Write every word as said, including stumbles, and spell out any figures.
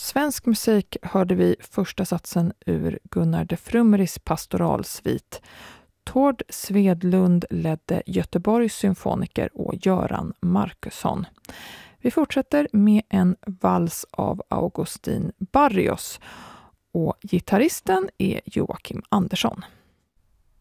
svensk musik hörde vi första satsen ur Gunnar de Frummeris pastoralsvit. Tord Svedlund ledde Göteborgs symfoniker och Göran Markusson. Vi fortsätter med en vals av Augustin Barrios och gitarristen är Joakim Andersson.